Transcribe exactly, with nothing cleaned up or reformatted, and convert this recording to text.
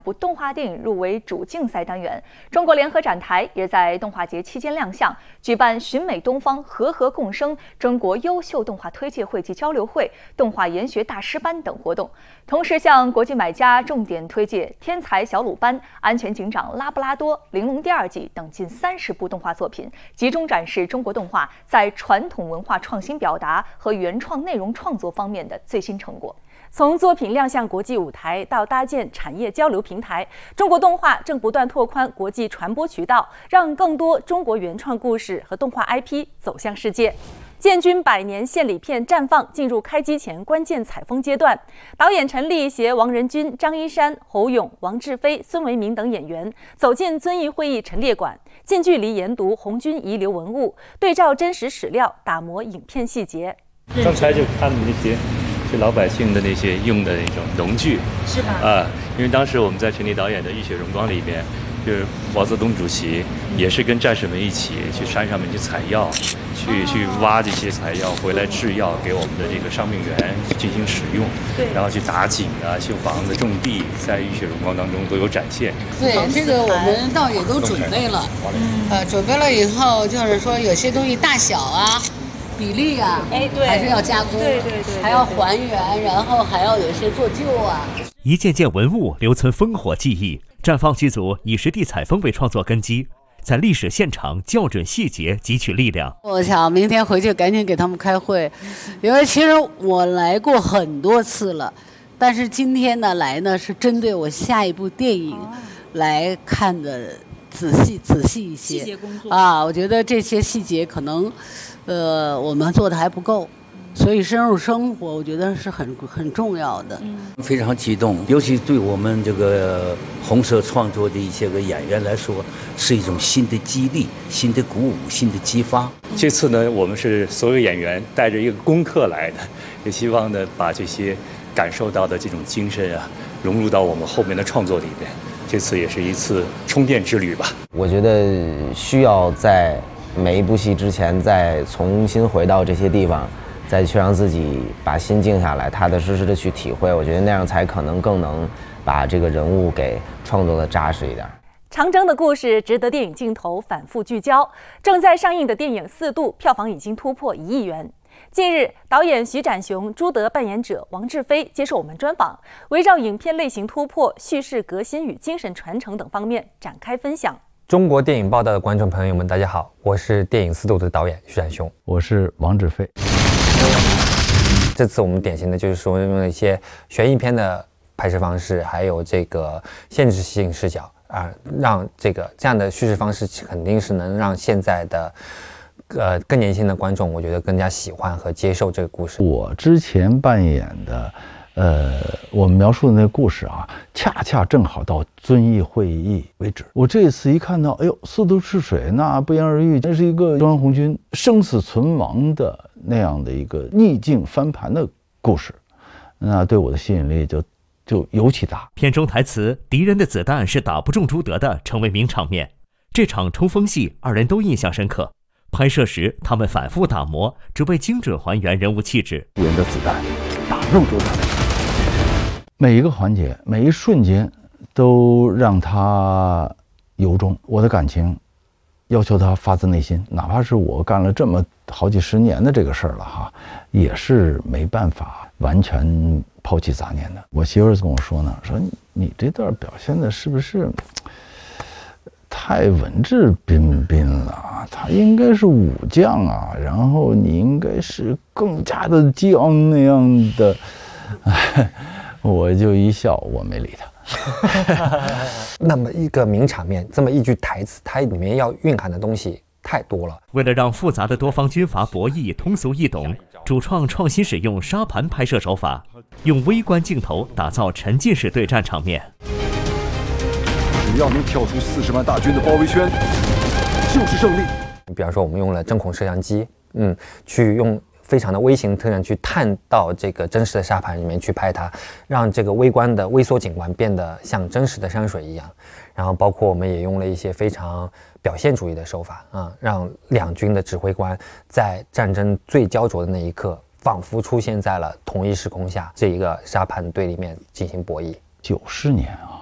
部动画电影入围主竞赛单元，中国联合展台也在动画节期间亮相，举办寻美东方、和和共生、中国优秀动画推介会及交流会、动画研学大师班等活动，同时向国际买家重点推介《天才小鲁班》《安全警长拉布拉多》《玲珑》第二季等近三十部动画作品，集中展示中国动画在传统文化创新表达和原创内容创作方面的最新成果。 从作品亮相国际舞台到搭建产业交流平台，中国动画正不断拓宽国际传播渠道，让更多中国原创故事和动画 I P 走向世界。建军百年献礼片绽放进入开机前关键采风阶段，导演陈立携王仁君、张一山、侯勇、王志飞、孙维民等演员走进遵义会议陈列馆，近距离研读红军遗留文物，对照真实史料，打磨影片细节。 刚才就看了那些是老百姓的那些用的那种农具， 是吧？ 啊，因为当时我们在陈立导演的《浴血荣光》里面，就是毛泽东主席也是跟战士们一起去山上面去采药，去去挖这些采药回来制药给我们的这个伤病员进行使用， 对， 然后去打井啊、修房子、种地，在《浴血荣光》当中都有展现。 对，这个我们倒也都准备了，呃，准备了以后就是说有些东西大小啊。比例啊， 哎，对， 还是要加工， 对对 对, 对， 还要还原，然后还要有一些做旧啊。 一件件文物留存烽火记忆，绽放剧组以实地采风为创作根基，在历史现场校准细节，汲取力量。 我想明天回去赶紧给他们开会，因为其实我来过很多次了，但是今天呢来呢是针对我下一部电影来看的仔细仔细一些， 细节工作啊，我觉得这些细节可能。呃，我们做的还不够，所以深入生活，我觉得是很很重要的。 嗯，非常激动，尤其对我们这个红色创作的一些个演员来说，是一种新的激励、新的鼓舞、新的激发。 这次呢，我们是所有演员带着一个功课来的，也希望呢把这些感受到的这种精神啊，融入到我们后面的创作里边。这次也是一次充电之旅吧。 我觉得需要在每一部戏之前再重新回到这些地方，再去让自己把心静下来，踏踏实实的去体会，我觉得那样才可能更能把这个人物给创作的扎实一点。 长征的故事值得电影镜头反复聚焦。正在上映的电影《四渡》票房已经突破一亿元。近日，导演徐展雄、朱德扮演者王志飞接受我们专访，围绕影片类型突破、叙事革新与精神传承等方面展开分享。 中国电影报道的观众朋友们，大家好，我是电影《四渡》的导演徐展雄， 我是王志飞。 这次我们典型的就是说用了一些悬疑片的拍摄方式，还有这个限制性视角啊，让这个这样的叙事方式肯定是能让现在的呃更年轻的观众，我觉得更加喜欢和接受这个故事。 我之前扮演的。呃，我们描述的那个故事啊，恰恰正好到遵义会议为止。我这次一看到，哎呦，四渡赤水，那不言而喻，这是一个中央红军生死存亡的那样的一个逆境翻盘的故事，那对我的吸引力就就尤其大。 片中台词“敌人的子弹是打不中朱德的”成为名场面。这场冲锋戏，二人都印象深刻。拍摄时，他们反复打磨，只为精准还原人物气质。 敌人的子弹打不中朱德。每一个环节，每一瞬间，都让他由衷。我的感情，要求他发自内心，哪怕是我干了这么好几十年的这个事儿了哈，也是没办法完全抛弃杂念的。我媳妇儿跟我说呢，说你这段表现的是不是太文质彬彬了？他应该是武将啊，然后你应该是更加的激昂那样的。我就一笑，我没理他。 那么一个名场面，这么一句台词，它里面要蕴含的东西太多了。 为了让复杂的多方军阀博弈通俗易懂，主创创新使用沙盘拍摄手法，用微观镜头打造沉浸式对战场面。 只要能跳出四十万大军的包围圈，就是胜利。 比方说，我们用了针孔摄像机，嗯，去用。非常的微型特效去探到这个真实的沙盘里面去拍它，让这个微观的微缩景观变得像真实的山水一样。然后包括我们也用了一些非常表现主义的手法啊，让两军的指挥官在战争最焦灼的那一刻，仿佛出现在了同一时空下这一个沙盘队里面进行博弈。 九十年啊，